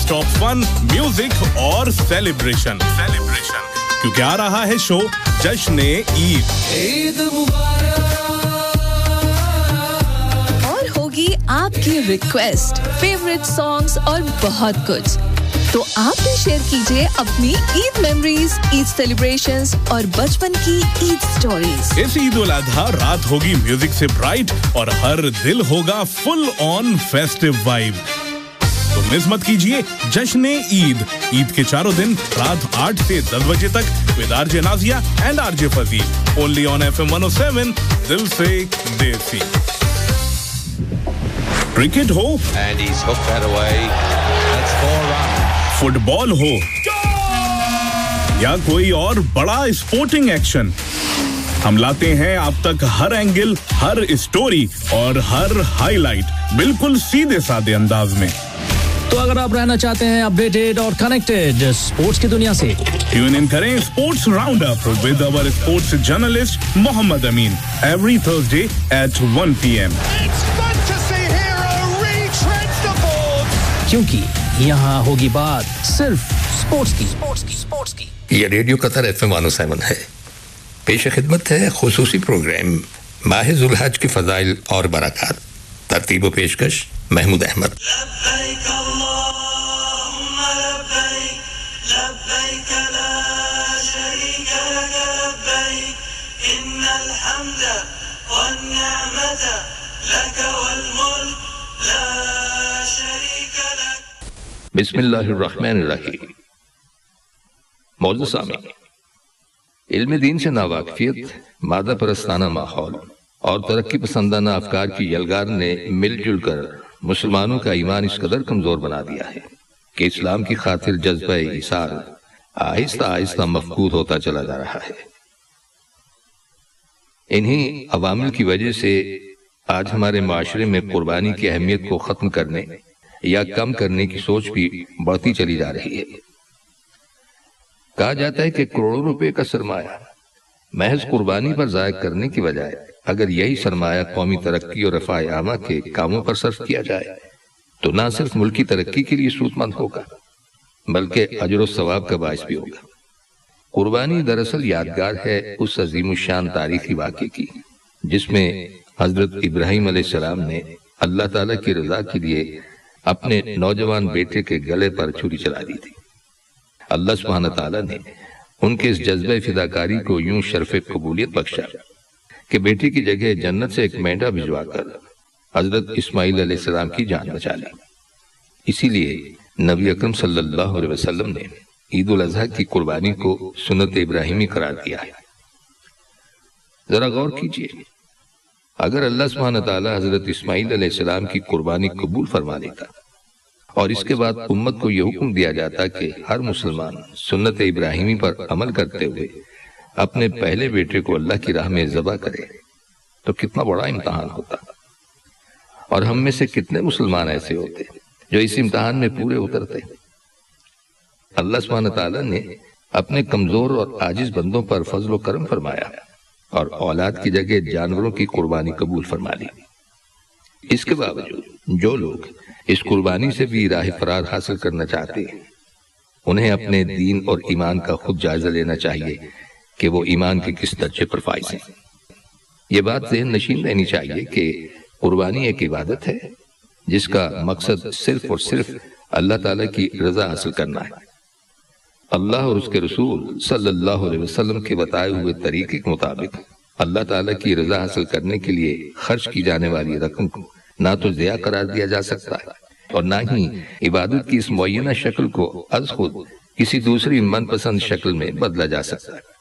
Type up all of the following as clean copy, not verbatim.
Stop fun, music और celebration क्योंकि आ रहा है शो जश्न ईद और होगी आपकी रिक्वेस्ट, फेवरेट सॉन्ग्स और बहुत कुछ। तो आप भी शेयर कीजिए अपनी ईद मेमोरीज, ईद सेलिब्रेशंस और बचपन की ईद स्टोरीज। इस ईद उल अजहा रात होगी म्यूजिक से ब्राइट और हर दिल होगा फुल ऑन फेस्टिव वाइब। तो मिस मत कीजिए जश्न ईद के चारों दिन रात 8 से 10 बजे तक with RJ Nazia and RJ Fazil, only on FM 107, दिल से देसी। क्रिकेट हो and he's hooked that away. That's 4 runs. Football हो या कोई और बड़ा स्पोर्टिंग एक्शन, हम लाते हैं आप तक हर एंगल, हर स्टोरी और हर हाईलाइट बिल्कुल सीधे साधे अंदाज में। तो अगर आप रहना चाहते हैं अपडेटेड और कनेक्टेड स्पोर्ट्स की दुनिया से, ट्यून इन करें sports round up with our sports journalist Mohammad Amin every Thursday at 1 PM। क्योंकि यहाँ होगी बात सिर्फ स्पोर्ट्स की। ये रेडियो कतर FM 107 है। पेश खिदमत है खुसूसी प्रोग्राम माह जुल्हज की फजाइल और बरकत। तरतीब व पेशकश महमूद अहमद। बिस्मिल्लाहिर्रहमानिर्रहीम। मौजूद सामीन, इल्म दीन से नावाकिफियत, मादा परस्ताना माहौल और तरक्की पसंदाना अफकार की यलगार ने मिलजुल कर मुसलमानों का ईमान इस कदर कमजोर बना दिया है कि इस्लाम की खातिर जज्बा इसार आहिस्ता आहिस्ता मफकूद होता चला जा रहा है। इन्हीं अवामिल की वजह से आज हमारे माशरे में कुर्बानी की अहमियत को खत्म करने या कम करने की सोच भी बढ़ती चली जा रही है। कहा जाता है कि करोड़ों रुपए का सरमाया महज कुर्बानी पर ज़ाया करने की बजाय अगर यही सरमाया कौमी तरक्की और रफ़ाए आमा के कामों पर सर्फ किया जाए तो न सिर्फ मुल्क की तरक्की के लिए सूतमंद होगा बल्कि अजर सवाब का बाइस भी होगा। कुर्बानी दरअसल यादगार है उस अजीम शान तारीखी वाक़े की जिसमें हजरत इब्राहिम अलैहिस्सलाम ने अल्लाह ताला की रजा के लिए अपने नौजवान बेटे के गले पर छुरी चला दी थी। अल्लाह सुब्हानहू तआला ने उनके इस जज्बे फिदाकारी को यूं शर्फ़े कबूलियत बख्शा कि बेटे की जगह जन्नत से एक मेंढा भिजवाकर हजरत इस्माइल अलैहिस्सलाम की जान बचा ली। इसीलिए नबी अकरम सल्लल्लाहु अलैहि वसल्लम ने ईद उल अज़हा की कुर्बानी को सुन्नत इब्राहिमी करार दिया है। जरा गौर कीजिए, अगर अल्लाह सुब्हानहू तआला हजरत इस्माइल अलैहिस्सलाम की कुर्बानी कबूल फरमा लेता और इसके बाद उम्मत को यह हुक्म दिया जाता कि हर मुसलमान सुन्नत इब्राहिमी पर अमल करते हुए अपने पहले बेटे को अल्लाह की राह में ज़बह करे, तो कितना बड़ा इम्तहान होता। और हम में से कितने मुसलमान ऐसे होते जो इस इम्तहान में पूरे उतरते। अल्लाह सुब्हानहू तआला ने अपने कमजोर और आजिज बंदों पर फजल व करम फरमाया और औलाद की जगह जानवरों की कुर्बानी कबूल फरमा ली। इसके बावजूद जो लोग इस कुर्बानी से भी राह फरार हासिल करना चाहते हैं उन्हें अपने दीन और ईमान का खुद जायजा लेना चाहिए कि वो ईमान के किस दर्जे पर फाइज हैं। ये बात ज़हन नशीन रहनी चाहिए कि कुर्बानी एक इबादत है जिसका मकसद सिर्फ और सिर्फ अल्लाह ताला की रजा हासिल करना है। अल्लाह और उसके रसूल सल्लल्लाहु अलैहि वसल्लम के बताए हुए तरीके के मुताबिक अल्लाह ताला की रजा हासिल करने के लिए खर्च की जाने वाली रकम को ना तो ज़िया करार दिया जा सकता है और ना ही इबादत की इस मुअय्यना शक्ल को अज खुद किसी दूसरी मनपसंद शक्ल में बदला जा सकता है।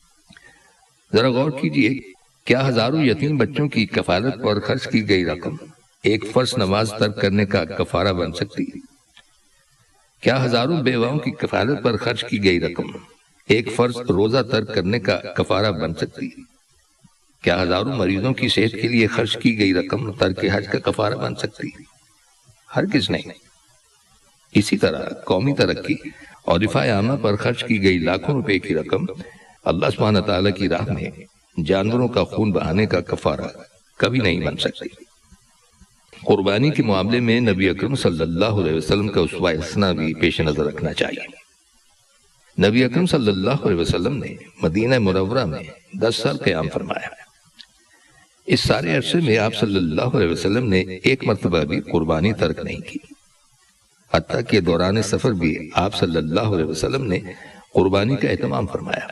जरा गौर कीजिए, क्या हजारों यतीम बच्चों की कफालत पर खर्च की गई रकम एक फर्ज नमाज तर्क करने का कफारा बन सकती है? क्या हजारों बेवाओं की कफालत पर खर्च की गई रकम एक फर्ज रोजा तर्क करने का कफारा बन सकती है? क्या हजारों मरीजों की सेहत के लिए खर्च की गई रकम तर्क हज का कफारा बन सकती है? हरगिज़ नहीं। इसी तरह कौमी तरक्की और रिफाए आमा पर खर्च की गई लाखों रुपए की रकम अल्लाह सुब्हानहू तआला की राह में जानवरों का खून बहाने का कफारा कभी नहीं बन सकती। قربانی کے معاملے میں نبی اکرم صلی اللہ علیہ وسلم کا اسوہ حسنہ بھی پیش نظر رکھنا چاہیے۔ نبی اکرم صلی اللہ علیہ وسلم نے مدینہ منورہ میں 10 سال قیام فرمایا۔ اس سارے عرصے میں آپ صلی اللہ علیہ وسلم نے ایک مرتبہ بھی قربانی ترک نہیں کی، حتیٰ کہ دوران سفر بھی آپ صلی اللہ علیہ وسلم نے قربانی کا اہتمام فرمایا۔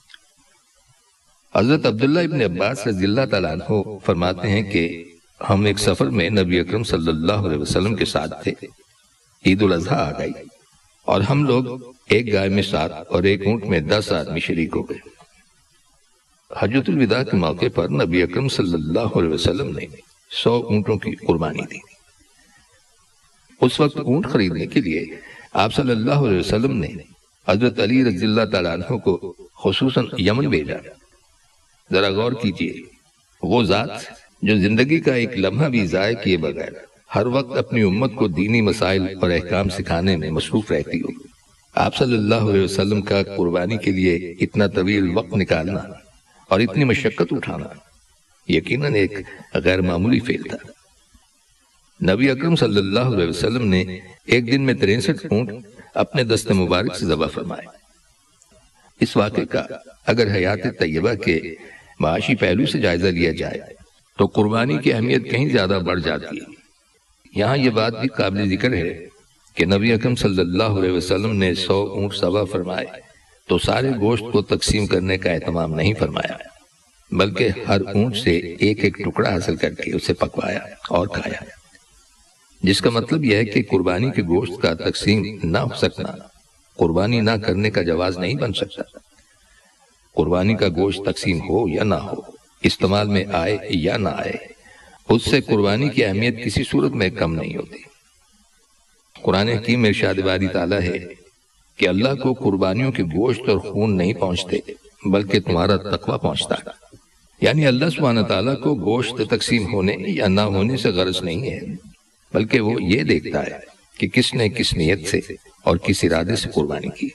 حضرت عبداللہ ابن عباس رضی اللہ تعالیٰ عنہ فرماتے ہیں کہ ہم ایک سفر میں نبی اکرم صلی اللہ علیہ وسلم کے ساتھ تھے۔ عید الاضحیٰ آ گئی اور ہم لوگ ایک گائے میں 7 اور ایک اونٹ میں 10 آدمی شریک ہو گئے۔ حجۃ الوداع کے موقع پر نبی اکرم صلی اللہ علیہ وسلم نے 100 اونٹوں کی قربانی دی۔ اس وقت اونٹ خریدنے کے لیے آپ صلی اللہ علیہ وسلم نے حضرت علی رضی اللہ تعالیٰ عنہ کو خصوصاً یمن بھیجا۔ ذرا غور کیجئے، وہ ذات جو زندگی کا ایک لمحہ بھی ضائع کیے بغیر ہر وقت اپنی امت کو دینی مسائل اور احکام سکھانے میں مصروف رہتی ہو، آپ صلی اللہ علیہ وسلم کا قربانی کے لیے اتنا طویل وقت نکالنا اور اتنی مشقت اٹھانا یقیناً ایک غیر معمولی فعل تھا۔ نبی اکرم صلی اللہ علیہ وسلم نے ایک دن میں 63 اونٹ اپنے دست مبارک سے ذبح فرمائے۔ اس واقعے کا اگر حیات طیبہ کے معاشی پہلو سے جائزہ لیا جائے تو قربانی کی اہمیت کہیں زیادہ بڑھ جاتی ہے۔ یہاں یہ بات بھی قابل ذکر ہے کہ نبی اکرم صلی اللہ علیہ وسلم نے 100 اونٹ ذبح فرمائے تو سارے گوشت کو تقسیم کرنے کا اہتمام نہیں فرمایا، بلکہ ہر اونٹ سے ایک ایک ٹکڑا حاصل کر کے اسے پکوایا اور کھایا، جس کا مطلب یہ ہے کہ قربانی کے گوشت کا تقسیم نہ ہو سکنا قربانی نہ کرنے کا جواز نہیں بن سکتا۔ قربانی کا گوشت تقسیم ہو یا نہ ہو، استعمال میں آئے یا نہ آئے، اس سے قربانی کی اہمیت کسی صورت میں کم نہیں ہوتی۔ قرآن حکیم میں ارشاد باری تعالیٰ ہے کہ اللہ کو قربانیوں کے گوشت اور خون نہیں پہنچتے بلکہ تمہارا تقوی پہنچتا ہے، یعنی اللہ سبحانہ تعالیٰ کو گوشت تقسیم ہونے یا نہ ہونے سے غرض نہیں ہے، بلکہ وہ یہ دیکھتا ہے کہ کس نے کس نیت سے اور کس ارادے سے قربانی کی۔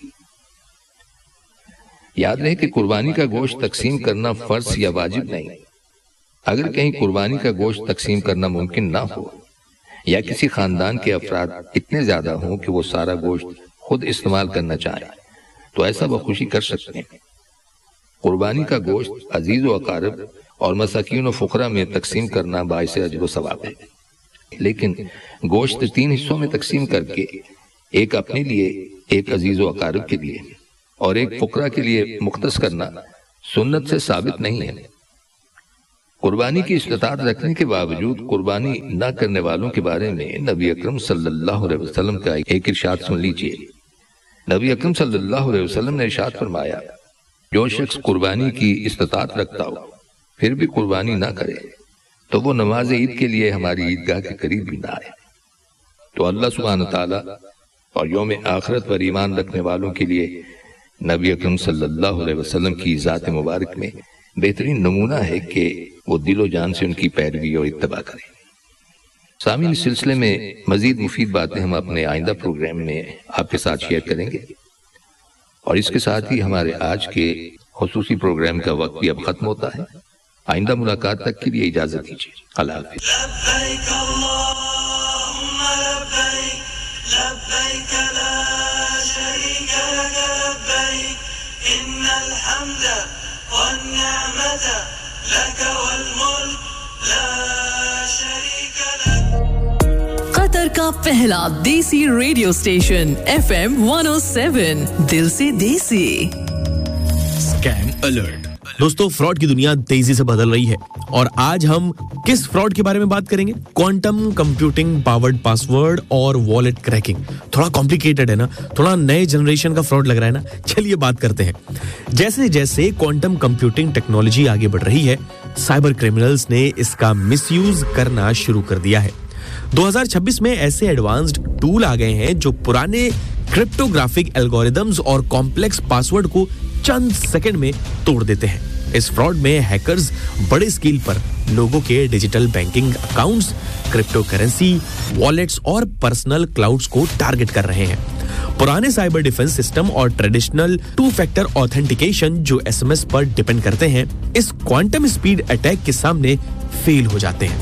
یاد رہے کہ قربانی کا گوشت تقسیم کرنا فرض یا واجب نہیں۔ اگر کہیں قربانی کا گوشت تقسیم کرنا ممکن نہ ہو یا کسی خاندان کے افراد اتنے زیادہ ہوں کہ وہ سارا گوشت خود استعمال کرنا چاہیں تو ایسا بخوشی کر سکتے ہیں۔ قربانی کا گوشت عزیز و اقارب اور مساکین و فقراء میں تقسیم کرنا باعث اجر و ثواب ہے، لیکن گوشت 3 حصوں میں تقسیم کر کے ایک اپنے لیے، ایک عزیز و اقارب کے لیے اور ایک فقراء کے لیے مختص کرنا سنت سے ثابت نہیں ہے۔ قربانی کی استطاعت رکھنے کے باوجود قربانی نہ کرنے والوں کے بارے میں نبی اکرم صلی اللہ علیہ وسلم کا ایک ارشاد سن لیجئے۔ نبی اکرم صلی اللہ علیہ وسلم نے ارشاد فرمایا، جو شخص قربانی کی استطاعت رکھتا ہو پھر بھی قربانی نہ کرے تو وہ نماز عید کے لیے ہماری عیدگاہ کے قریب بھی نہ آئے۔ تو اللہ سبحانہ تعالیٰ اور یوم آخرت پر ایمان رکھنے والوں کے لیے نبی اکرم صلی اللہ علیہ وسلم کی ذات مبارک میں بہترین نمونہ ہے کہ وہ دل و جان سے ان کی پیروی اور اتباع کریں۔ سامعین، اس سلسلے میں مزید مفید باتیں ہم اپنے آئندہ پروگرام میں آپ کے ساتھ شیئر کریں گے، اور اس کے ساتھ ہی ہمارے آج کے خصوصی پروگرام کا وقت بھی اب ختم ہوتا ہے۔ آئندہ ملاقات تک کے لیے اجازت دیجیے۔ اللہ حافظ۔ لبیک اللہم لبیک لبیک لا شریک لک لبیک ان الحمد والنعمت لک والملک لا شریک لک۔ قطر کا پہلا دیسی ریڈیو اسٹیشن FM 107 دل سے دیسی۔ Scheme alert. دوستو، فراڈ کی دنیا تیزی سے بدل رہی ہے اور آج ہم کس فراڈ کے بارے میں بات کریں گے؟ کوانٹم کمپیوٹنگ پاورڈ پاسورڈ اور والیٹ کریکنگ۔ تھوڑا کمپلیکیٹڈ ہے نا، تھوڑا نئے جنریشن کا فراڈ لگ رہا ہے نا۔ چلیے بات کرتے ہیں۔ جیسے جیسے کوانٹم کمپیوٹنگ ٹیکنالوجی آگے بڑھ رہی ہے، سائبر کرمنلز نے اس کا مس یوز کرنا شروع کر دیا ہے۔ 2026 میں ایسے ایڈوانسڈ ٹول آ گئے ہیں جو پرانے کرپٹوگرافک الگوریدمز اور کمپلیکس پاسورڈ کو چند سیکنڈ میں توڑ دیتے ہیں۔ اس فراڈ میں ہیکرز بڑے اسکیل پر لوگوں کے digital banking accounts, crypto currency, wallets اور پرسنل کلاؤڈز کو ٹارگٹ کر رہے ہیں۔ پرانے سائبر ڈیفنس سسٹم اور ٹریڈیشنل 2 فیکٹر آتھینٹیکیشن جو SMS پر ڈیپینڈ کرتے ہیں، اس کوانٹم سپیڈ اٹیک کے سامنے فیل ہو جاتے ہیں۔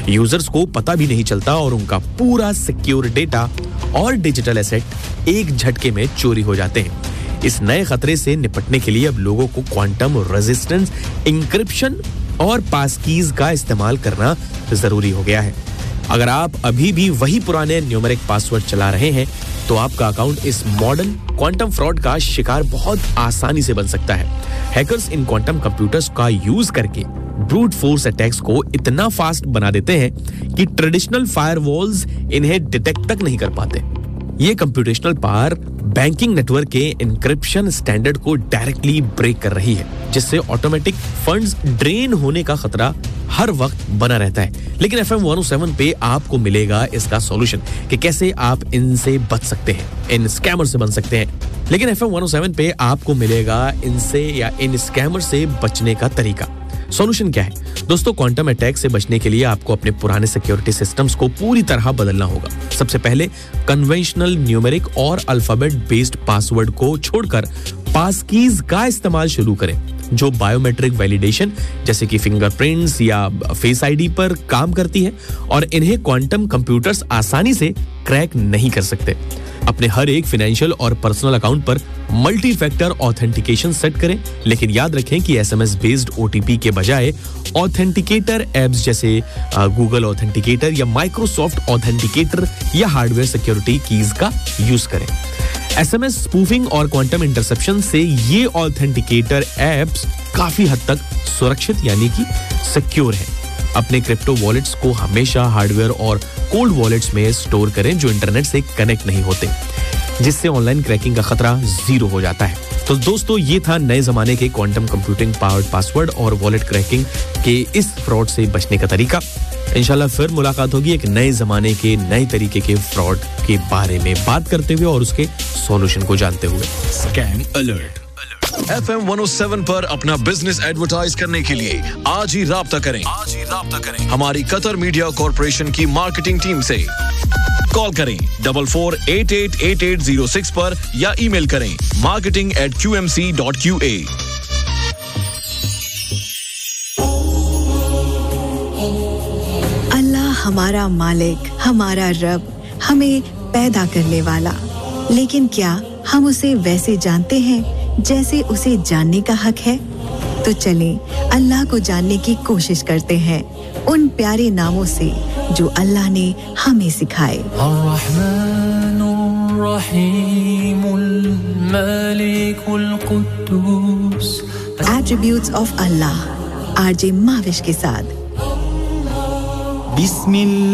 यूजर्स को पता भी नहीं चलता और उनका पूरा सिक्योर डेटा और डिजिटल एसेट एक झटके में चोरी हो जाते हैं। इस नए खतरे से निपटने के लिए अब लोगों को क्वांटम रेजिस्टेंस इंक्रिप्शन और पासकीज का इस्तेमाल करना जरूरी हो गया है। अगर आप अभी भी वही पुराने न्यूमेरिक पासवर्ड चला रहे हैं तो आपका अकाउंट इस मॉडर्न क्वांटम फ्रॉड का शिकार बहुत आसानी से बन सकता है। हैकर्स इन क्वांटम कंप्यूटर्स का यूज करके ब्रूट फोर्स अटैक्स को इतना फास्ट बना देते हैं कि ट्रेडिशनल फायरवॉल्स इन्हें डिटेक्ट तक नहीं कर पाते। ये कंप्यूटेशनल पावर बैंकिंग नेटवर्क के एन्क्रिप्शन स्टैंडर्ड को डायरेक्टली ब्रेक कर रही है, जिससे ऑटोमेटिक फंड्स ड्रेन होने का खतरा हर वक्त बना रहता है। लेकिन FM 107 पे आपको मिलेगा इसका सॉल्यूशन कि कैसे आप इनसे बच सकते हैं, इन स्कैमर से बन सकते हैं। लेकिन FM 107 पे आपको मिलेगा इनसे या इन स्कैमर से बचने का तरीका। सॉल्यूशन क्या है? दोस्तों, क्वांटम अटैक से बचने के लिए आपको अपने पुराने सिक्योरिटी सिस्टम्स को पूरी तरह बदलना होगा। सबसे पहले कन्वेंशनल न्यूमेरिक और अल्फाबेट बेस्ड पासवर्ड को छोड़कर पासकीज का इस्तेमाल शुरू करें, जो बायोमेट्रिक वैलिडेशन जैसे कि फिंगरप्रिंट्स या फेस आईडी पर काम करती है और इन्हें क्वांटम कंप्यूटर्स आसानी से क्रैक नहीं कर सकते। अपने हर एक फाइनेंशियल और पर्सनल अकाउंट पर मल्टी फैक्टर ऑथेंटिकेशन सेट करें, लेकिन याद रखें कि SMS बेस्ड OTP के बजाय ऑथेंटिकेटर एप्स जैसे गूगल ऑथेंटिकेटर या माइक्रोसॉफ्ट ऑथेंटिकेटर या हार्डवेयर सिक्योरिटी कीज का यूज करें। SMS स्पूफिंग और क्वांटम इंटरसेप्शन से ये ऑथेंटिकेटर एप्स काफी हद तक सुरक्षित यानी कि सिक्योर है। अपने क्रिप्टो वॉलेट्स को हमेशा हार्डवेयर और कोल्ड वॉलेट्स में स्टोर करें जो इंटरनेट से कनेक्ट नहीं होते, जिससे ऑनलाइन क्रैकिंग का खतरा जीरो हो जाता है। तो दोस्तों, ये था नए जमाने के क्वांटम कंप्यूटिंग पावर्ड पासवर्ड और वॉलेट क्रैकिंग के इस फ्रॉड से बचने का तरीका। इंशाल्लाह फिर मुलाकात होगी एक नए जमाने के नए तरीके के फ्रॉड के बारे में बात करते हुए और उसके सॉल्यूशन को जानते हुए। Scam alert. FM 107 पर अपना बिजनेस एडवर्टाइज करने के लिए आज ही राब्ता करें हमारी कतर मीडिया कॉर्पोरेशन की मार्केटिंग टीम से। कॉल करें 44888806 पर या ईमेल करें marketing@qmc.qa। अल्लाह हमारा मालिक, हमारा रब, हमें पैदा करने वाला, लेकिन क्या हम उसे वैसे जानते हैं जैसे उसे जानने का हक है? तो चलें अल्लाह को जानने की कोशिश करते हैं उन प्यारे नामों से जो अल्लाह ने हमें सिखाए। Attributes of Allah, RJ Mavish के साथ।